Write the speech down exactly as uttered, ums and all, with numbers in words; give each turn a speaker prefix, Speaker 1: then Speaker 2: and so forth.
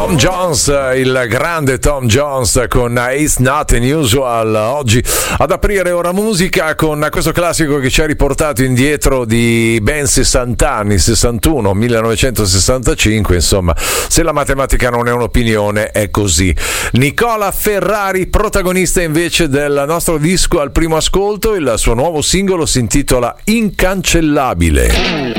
Speaker 1: Tom Jones, il grande Tom Jones con It's Not Unusual, oggi ad aprire Ora Musica con questo classico che ci ha riportato indietro di ben sessanta anni, sessantuno, millenovecentosessantacinque, insomma, se la matematica non è un'opinione è così. Nicola Ferrari, protagonista invece del nostro disco al primo ascolto, il suo nuovo singolo si intitola Incancellabile.